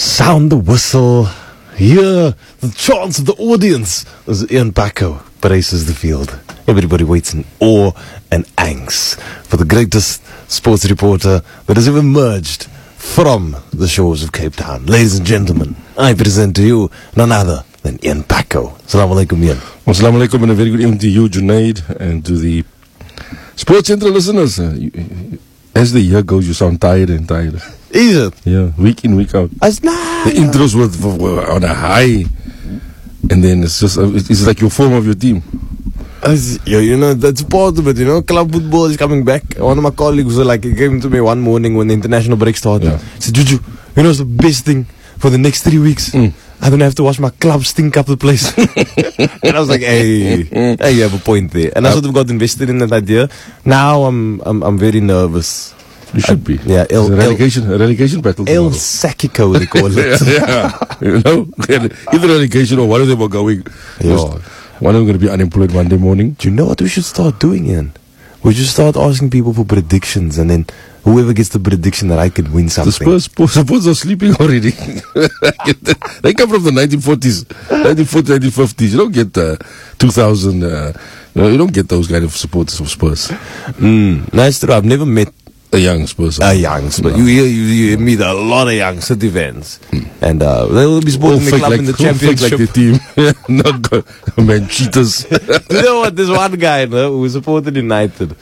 Sound the whistle. Hear the chants of the audience as Ian Paco braces the field. Everybody waits in awe and angst for the greatest sports reporter that has ever emerged from the shores of Cape Town. Ladies and gentlemen, I present to you none other than Ian Paco. Assalamu alaikum, Ian. Assalamu alaikum, and a very good evening to you, Junaid, and to the Sports Central listeners. As the year goes, you sound tired and tired. Is it? Yeah, week in, week out. It's nice. The intros were on a high, and then it's like your form of your team. You know, that's part of it, you know. Club football is coming back. One of my colleagues was like, he came to me one morning when the international break started. Yeah. He said, Juju, you know, it's the best thing for the next 3 weeks. I don't have to watch my club stink up the place. And I was like, hey, you have a point there. And I sort of got invested in that idea. Now I'm very nervous. You should be. Yeah, It's a relegation battle. El Sakico, they call it. Yeah. You know, either relegation or one of them are going. Yeah. One of them going to be unemployed Monday morning. Do you know what we should start doing, Ian? We should start asking people for predictions, and then whoever gets the prediction that I could win something. The Spurs are sleeping already. They come from the 1940s, 1950s. You don't get 2000. You don't get those kind of supporters of Spurs. Nice true. I've never met A young Spurs. a young Spurs. No. You meet a lot of young City fans, and they will be supporting the club in the championship. Like the team. Not good. Man, cheaters. You know what? There's one guy who supported United.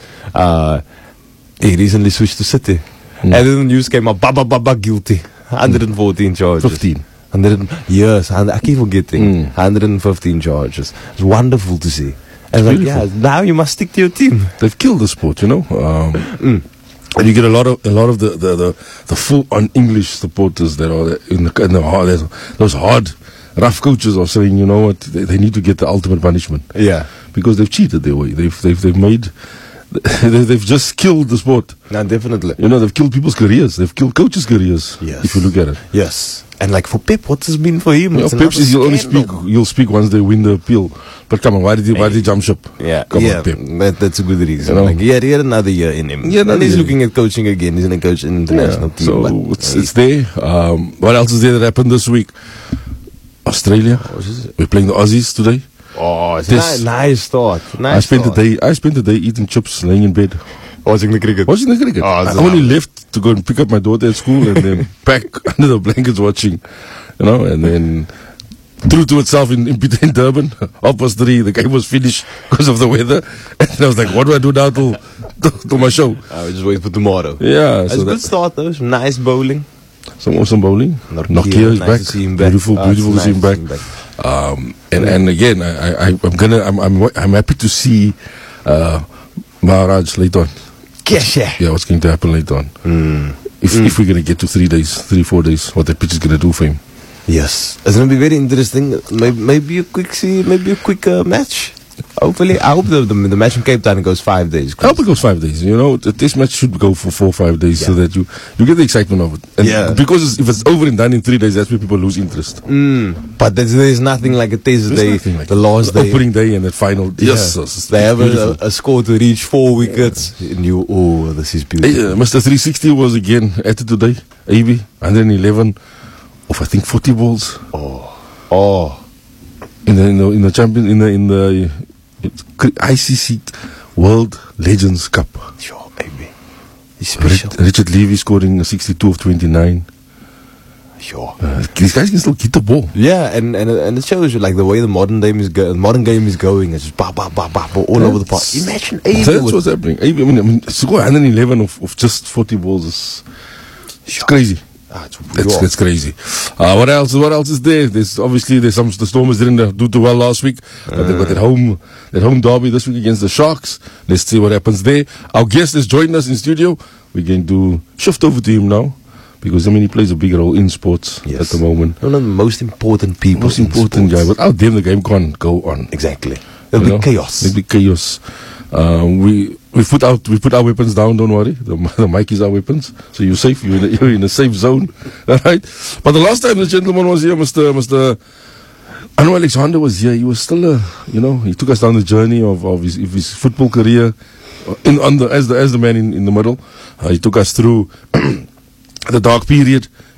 He recently switched to City, and then the news came up. Baba guilty. 114 charges. 15. 100 years. I keep forgetting. 115 charges. It's wonderful to see. And like, yeah, now you must stick to your team. They've killed the sport, you know. And you get a lot of the full on English supporters that are in the hard, those hard, rough coaches are saying, you know what, they need to get the ultimate punishment. Yeah. Because they've cheated their way. They've made. They've just killed the sport. No, definitely. You know, they've killed people's careers. They've killed coaches' careers. Yes. If you look at it. Yes. And like for Pep, what's this mean for him? You know, Pep says you'll speak once they win the appeal. But come on, why did he jump ship? Yeah, Come yeah, on, Pep. that's a good reason. You know? Like, he had another year in him. Yeah, and he's year. looking at coaching again. He's going to coach an international team. So but, it's there. What else is there that happened this week? Australia. We're playing the Aussies today. Oh, it's This- nice start. Nice I spent start. the day eating chips, laying in bed, watching the cricket. watching the cricket. Oh, I it's only left to go and pick up my daughter at school and then back under the blankets watching, you know, and then true to itself in Durban, 3:30, the game was finished because of the weather, and I was like, what do I do now till my show? I will just wait for tomorrow. Yeah, It's so a good that's start though. Some nice bowling. some awesome bowling. Nokia is nice back. to see him back. Beautiful to see him back. And again, I'm happy to see Maharaj later on. Keshe. Yeah, what's going to happen later on? If we're going to get to 3-4 days, what the pitch is going to do for him. Yes, it's going to be very interesting. Maybe a quick match. Hopefully, I hope the match in Cape Town goes 5 days. I hope it goes 5 days. You know, this match should go for 4 or 5 days so that you get the excitement of it. And Yeah. because if it's over and done in 3 days, that's where people lose interest. But there's nothing like a Thursday, There's nothing like the last the day. opening day and the final. Yeah. Yes, They have beautiful. a score to reach 4 wickets. And this is beautiful. Mr. 360 was again at it today. AB 111 of I think 40 balls Oh, in the champion in the ICC World Legends Cup. sure, baby. It's special. Richard Levy scoring a 62 of 29. Sure. These guys can still hit the ball. Yeah, and it shows you like the way the modern game is going. It's just ba ba ba ba ba all over the park. Imagine So 80 that's with what's happening. I mean, to score 111 of just 40 balls is it's crazy. That's crazy. What else is there? There's the Stormers didn't do too well last week, but they've got that home derby this week against the Sharks. Let's see what happens there. Our guest has joined us in studio. We're going to shift over to him now because he plays a big role in sports at the moment. One of the most important people. Most in important sports. guy. Without them, the game can't go on. Exactly. There'll be chaos. There'll be chaos. We put our weapons down. Don't worry. The mic is our weapons, so you're safe. You're in a safe zone, all right? But the last time the gentleman was here, Mr. Anu Alexander was here. He was still he took us down the journey of his football career, as the man in the middle. He took us through the dark period